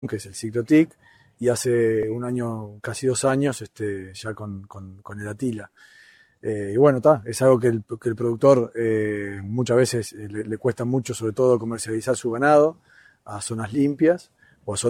que es el Ciclotic, y hace un año, casi 2 años, ya con el Atila. Y bueno, es algo que el productor muchas veces le cuesta mucho, sobre todo comercializar su ganado a zonas limpias o a zonas